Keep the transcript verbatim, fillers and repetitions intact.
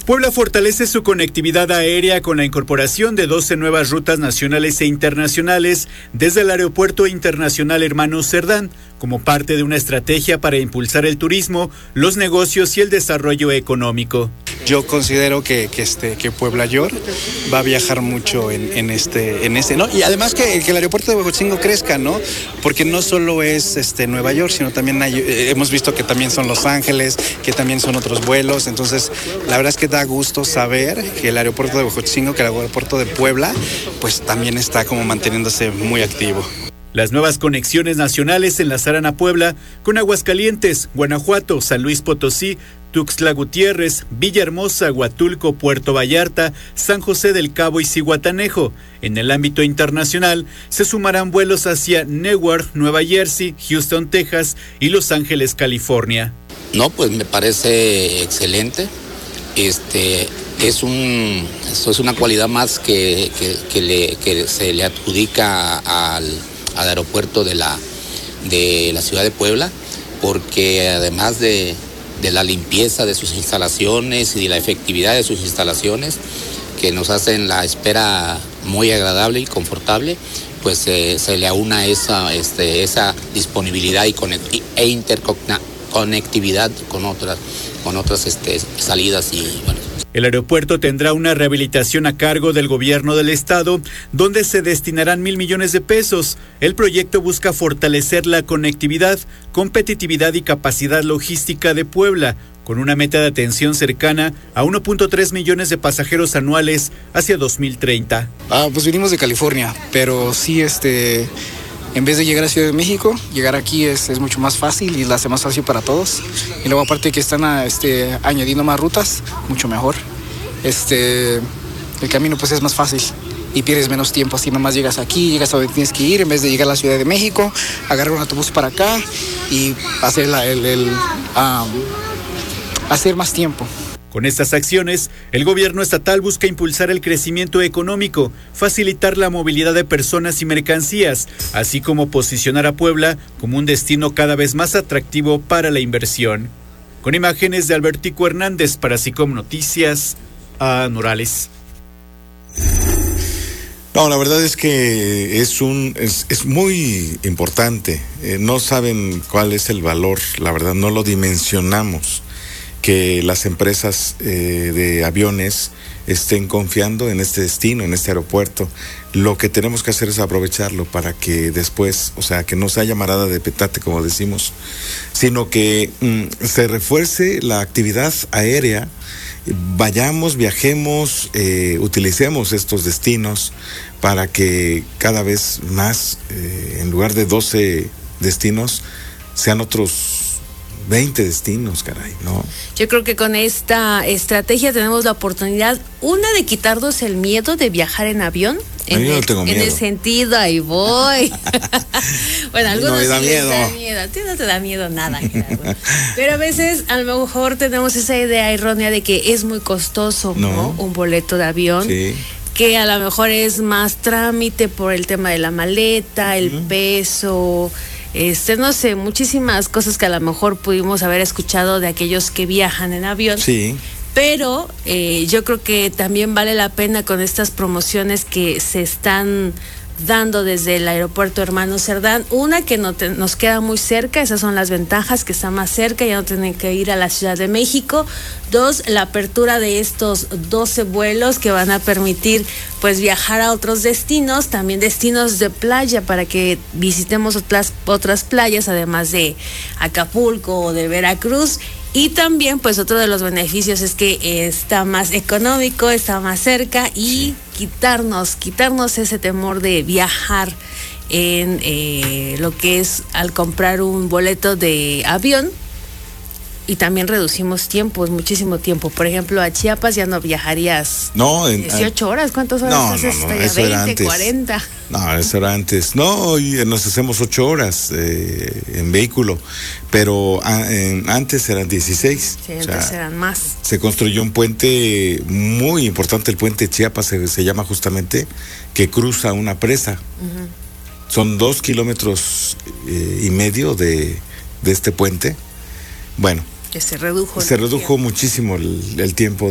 Puebla fortalece su conectividad aérea con la incorporación de doce nuevas rutas nacionales e internacionales desde el Aeropuerto Internacional Hermanos Cerdán, como parte de una estrategia para impulsar el turismo, los negocios y el desarrollo económico. Yo considero que, que, este, que Puebla York va a viajar mucho en, en este, en este, ¿no? Y además que, que el aeropuerto de Huejotzingo crezca, ¿no? Porque no solo es este, Nueva York, sino también hay, eh, hemos visto que también son Los Ángeles, que también son otros vuelos. Entonces, la verdad es que da gusto saber que el aeropuerto de Huejotzingo, que el aeropuerto de Puebla, pues también está como manteniéndose muy activo. Las nuevas conexiones nacionales enlazarán a Puebla con Aguascalientes, Guanajuato, San Luis Potosí, Tuxtla Gutiérrez, Villahermosa, Huatulco, Puerto Vallarta, San José del Cabo y Zihuatanejo. En el ámbito internacional, se sumarán vuelos hacia Newark, Nueva Jersey, Houston, Texas y Los Ángeles, California. No, pues me parece excelente. Este es un esto es una cualidad más que, que, que, le, que se le adjudica al, al aeropuerto de la, de la ciudad de Puebla, porque además de de la limpieza de sus instalaciones y de la efectividad de sus instalaciones, que nos hacen la espera muy agradable y confortable, pues eh, se le aúna esa, este, esa disponibilidad y conect- e interconectividad con otras, con otras este, salidas y bueno. El aeropuerto tendrá una rehabilitación a cargo del gobierno del estado, donde se destinarán mil millones de pesos. El proyecto busca fortalecer la conectividad, competitividad y capacidad logística de Puebla, con una meta de atención cercana a uno punto tres millones de pasajeros anuales hacia dos mil treinta. Ah, pues vinimos de California, pero sí, este, en vez de llegar a Ciudad de México, llegar aquí es, es mucho más fácil y la hace más fácil para todos. Y luego aparte que están a, este, añadiendo más rutas, mucho mejor. Este, el camino pues es más fácil y pierdes menos tiempo, así nomás llegas aquí, llegas a donde tienes que ir, en vez de llegar a la Ciudad de México, agarrar un autobús para acá y hacer, la, el, el, um, hacer más tiempo. Con estas acciones, el gobierno estatal busca impulsar el crecimiento económico, facilitar la movilidad de personas y mercancías, así como posicionar a Puebla como un destino cada vez más atractivo para la inversión. Con imágenes de Albertico Hernández para SICOM Noticias, a Morales. No, la verdad es que es un es, es muy importante. Eh, no saben cuál es el valor, la verdad, no lo dimensionamos, que las empresas eh, de aviones estén confiando en este destino, en este aeropuerto. Lo que tenemos que hacer es aprovecharlo para que después, o sea, que no sea llamarada de petate, como decimos, sino que mm, se refuerce la actividad aérea, vayamos, viajemos, eh, utilicemos estos destinos para que cada vez más, eh, en lugar de doce destinos, sean otros veinte destinos, caray, ¿no? Yo creo que con esta estrategia tenemos la oportunidad, una, de quitarnos el miedo de viajar en avión. En, yo no el, tengo miedo. En el sentido, ahí voy. Bueno, a algunos no me da sí miedo. les da miedo. A ti no te da miedo nada, Gerardo. Pero a veces, a lo mejor tenemos esa idea errónea de que es muy costoso, ¿no? ¿no? Un boleto de avión. Sí. Que a lo mejor es más trámite por el tema de la maleta, el uh-huh. peso, este, no sé, muchísimas cosas que a lo mejor pudimos haber escuchado de aquellos que viajan en avión. Sí. Pero eh, yo creo que también vale la pena con estas promociones que se están dando desde el aeropuerto Hermanos Cerdán. Una, que no te, nos queda muy cerca, esas son las ventajas, que está más cerca, ya no tienen que ir a la Ciudad de México. Dos, la apertura de estos doce vuelos que van a permitir pues viajar a otros destinos, también destinos de playa, para que visitemos otras, otras playas, además de Acapulco o de Veracruz. Y también, pues, otro de los beneficios es que está más económico, está más cerca y quitarnos, quitarnos ese temor de viajar en eh, lo que es al comprar un boleto de avión. Y también reducimos tiempos, muchísimo tiempo. Por ejemplo, a Chiapas ya no viajarías no, en, dieciocho horas. ¿Cuántas horas no, haces? No, no, veinte, eso era antes. cuarenta. No, eso era antes. No, hoy nos hacemos ocho horas eh, en vehículo, pero a, en, antes eran dieciséis. Sí, antes o sea, eran más. Se construyó un puente muy importante, el puente Chiapas se, se llama justamente, que cruza una presa. Uh-huh. Son dos kilómetros eh, y medio de, de este puente. Bueno. Que se redujo. Se redujo tiempo. muchísimo el, el tiempo